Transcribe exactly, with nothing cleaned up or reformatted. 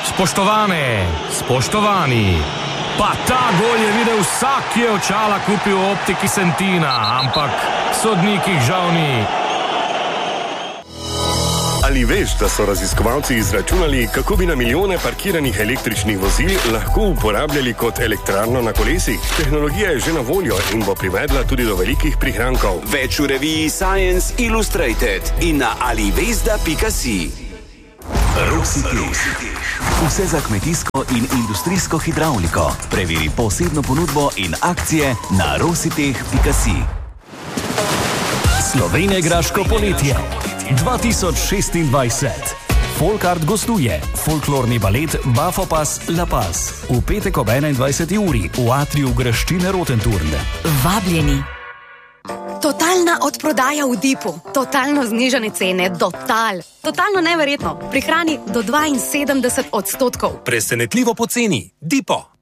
Spoštovane, spoštovani, pa ta gol je videl vsak, ki je očala kupil v optiki Sentina, ampak sodnik jih žal ni. Ali veš, da so raziskovalci izračunali, kako bi na milijone parkiranih električnih vozil lahko uporabljali kot elektrarno na kolesih? Tehnologija je že na voljo in bo privedla tudi do velikih prihrankov. Več v reviji Science Illustrated in na alivesda pika si. Rositeh. Vse za kmetijsko in industrijsko hidravliko. Preveri posebno ponudbo in akcije na rositeh pika si. Slovenija Graško poletje dva tisoč šestindvajset. Folkart gostuje folklorni balet Bafopas La Paz v petek ob enaindvajseti uri v atriju Graščine Rotenturn. Vabljeni. Totalna odprodaja v Dipu. Totalno znižane cene. Total. Totalno neverjetno. Prihrani do dvainsedemdeset odstotkov. Presenetljivo poceni. Dipo.